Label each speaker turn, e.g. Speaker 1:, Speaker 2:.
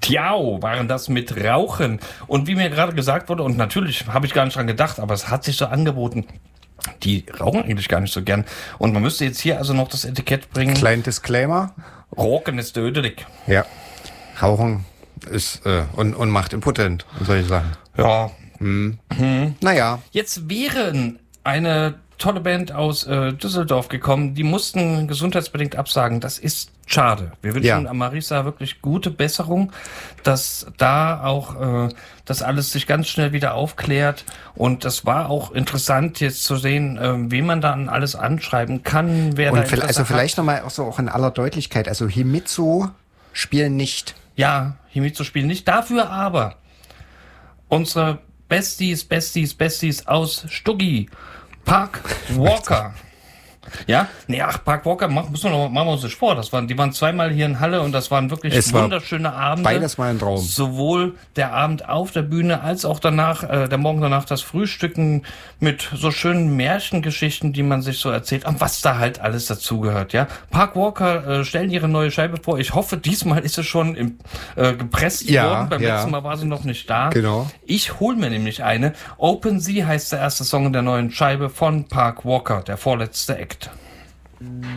Speaker 1: Tiao waren das mit Rauchen. Und wie mir gerade gesagt wurde, und natürlich habe ich gar nicht dran gedacht, aber es hat sich so angeboten, die rauchen eigentlich gar nicht so gern. Und man müsste jetzt hier also noch das Etikett bringen.
Speaker 2: Kleinen Disclaimer.
Speaker 1: Rocken ist tödlich.
Speaker 2: Ja. Rauchen ist und macht impotent, soll ich sagen.
Speaker 1: Ja.
Speaker 2: Naja.
Speaker 1: Jetzt wären eine tolle Band aus Düsseldorf gekommen, die mussten gesundheitsbedingt absagen. Das ist schade. Wir wünschen Marisa wirklich gute Besserung, dass da auch das alles sich ganz schnell wieder aufklärt. Und das war auch interessant jetzt zu sehen, wen man dann alles anschreiben kann. Wer
Speaker 2: Und
Speaker 1: da
Speaker 2: vielleicht nochmal auch in aller Deutlichkeit, also Himitsu spielen nicht.
Speaker 1: Ja, Himitsu spielen nicht. Dafür aber unsere Besties aus Stuggi. Park Walker. Ja? Nee, Park Walker, machen wir uns nicht vor. Die waren zweimal hier in Halle und das waren wirklich wunderschöne Abende.
Speaker 2: Beides mal ein Traum.
Speaker 1: Sowohl der Abend auf der Bühne als auch danach, der Morgen danach das Frühstücken mit so schönen Märchengeschichten, die man sich so erzählt, und was da halt alles dazugehört, ja. Park Walker stellen ihre neue Scheibe vor. Ich hoffe, diesmal ist sie schon gepresst worden. Beim letzten Mal war sie noch nicht da.
Speaker 2: Genau.
Speaker 1: Ich hole mir nämlich eine. Open Sea heißt der erste Song der neuen Scheibe von Park Walker, der vorletzte Act.